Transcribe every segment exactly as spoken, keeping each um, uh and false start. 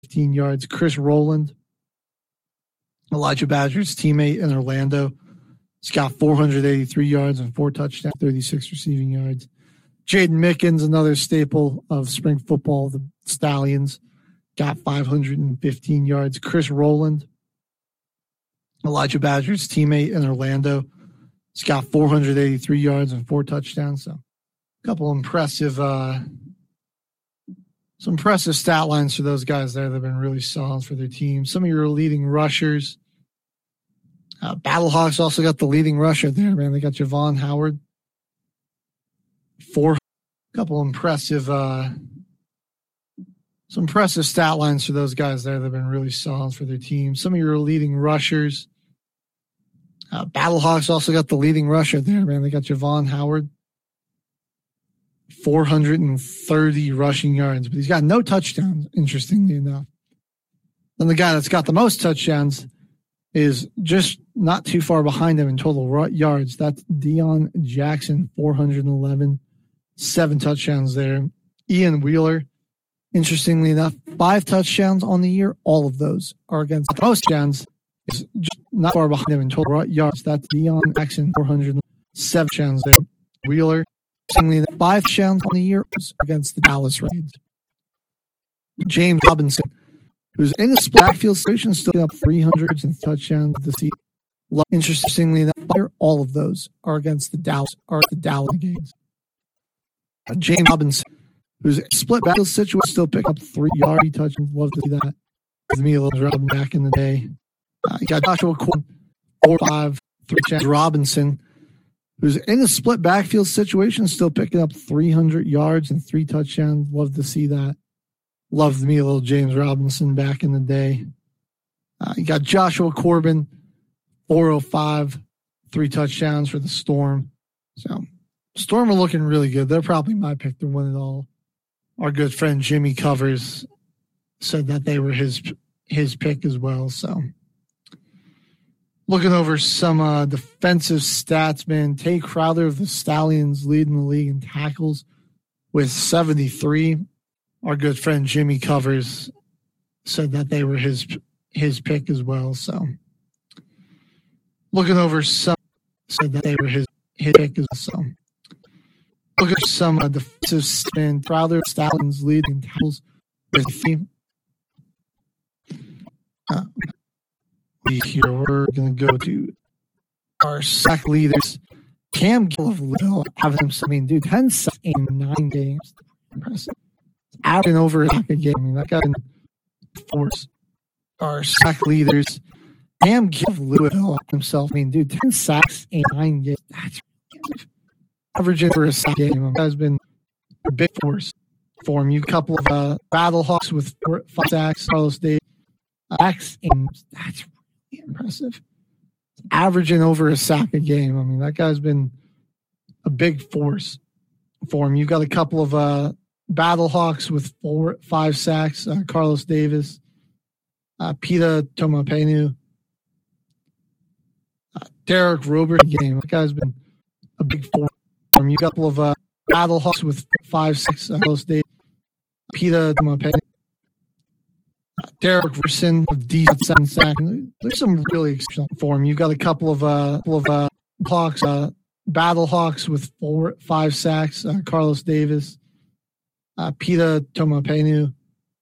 fifteen yards. Chris Rowland, Elijah Badger's teammate in Orlando, he's got four hundred eighty-three yards and four touchdowns, thirty-six receiving yards. Jaden Mickens, another staple of spring football, the Stallions, got five hundred fifteen yards. Chris Rowland, Elijah Badger's teammate in Orlando, he's got four hundred eighty-three yards and four touchdowns. So a couple impressive, uh, some impressive stat lines for those guys there. They've been really solid for their team. Some of your leading rushers. Uh, Battlehawks also got the leading rusher there, man. They got Javon Howard. Four, couple impressive, uh, some impressive stat lines for those guys there. They've been really solid for their team. Some of your leading rushers. Uh, Battlehawks also got the leading rusher there, man. They got Javon Howard. four hundred thirty rushing yards, but he's got no touchdowns, interestingly enough. And the guy that's got the most touchdowns is just not too far behind him in total yards. That's Deion Jackson, four hundred eleven, seven touchdowns there. Ian Wheeler, interestingly enough, five touchdowns on the year. All of those are against the most touchdowns. Is just not far behind him in total yards. That's Deion Jackson, four hundred seven touchdowns there. Wheeler, five touchdowns on the year against the Dallas Raiders. James Robinson, who's in the backfield situation, still up three hundred and touchdowns this season. Interestingly enough, all of those are against the Dallas are the Dallas games. Uh, James Robinson, who's in a split backfield situation, still pick up three yard touchdowns. Love to see that. With me a little Robin back in the day. Uh, you got Joshua Corbin, four five, three touchdowns. Robinson, who's in a split backfield situation, still picking up three hundred yards and three touchdowns. Love to see that. Loved me a little James Robinson back in the day. Uh, you got Joshua Corbin, four oh five, three touchdowns for the Storm. So, Storm are looking really good. They're probably my pick to win it all. Our good friend Jimmy Covers said that they were his his pick as well. So, looking over some uh, defensive stats, man. Tay Crowder of the Stallions leading the league in tackles with seventy-three. Our good friend Jimmy Covers said that they were his his pick as well. So, looking over some, said that they were his his pick as well. So, looking at some uh, defensive stats, Crowder of the Stallions leading tackles with three. Uh, Here we're going to go to our sack leaders. Cam Gill of Louisville having him. I mean, dude, ten sacks in nine games. Impressive. Averaging over a sack a game. I mean, that guy in force. Our sack leaders. Cam Gill of Louisville himself. I mean, dude, ten sacks in nine games. That's averaging over a sack a game. That guy's been a big force for him. You couple of uh, Battlehawks with four, five sacks. Carlos Davis. Sacks in. That's impressive. Averaging over a sack a game. I mean, that guy's been a big force for him. You've got a couple of uh, Battlehawks with four, five sacks. Uh, Carlos Davis, uh, Pita Tomapenu, uh, Derek Roberts game. That guy's been a big force for him. You've got a couple of uh, Battlehawks with five, six. Uh, Carlos Davis, Pita Tomapenu. Derek Robertson of D seven sack. There's some really exceptional for him. You've got a couple of uh, couple of uh, Hawks, uh, Battlehawks with four, five sacks. Uh, Carlos Davis, uh, Pita Tomapenu,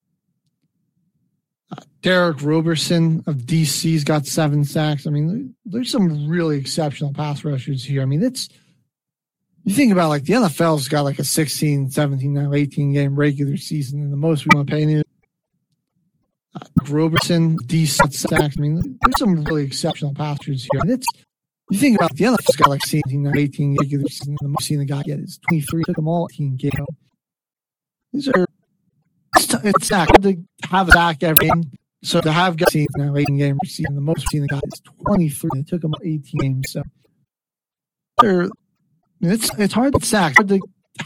uh, Derek Robertson of D C's got seven sacks. I mean, there's some really exceptional pass rushers here. I mean, it's you think about like the N F L's got like a sixteen, seventeen, now eighteen game regular season, and the most we want to pay new. Uh, Robertson, D sacks. I mean, there's some really exceptional passers here. And it's you think about the N F L's got like seventeen, eighteen regular season. The most seen the guy get is twenty-three. Took them all eighteen games. These are it's, it's hard to have a sack every game. So to have guys now eighteen game season, the most seen the guy is twenty-three. It took them eighteen games. So they're it's it's hard to sack. Hard to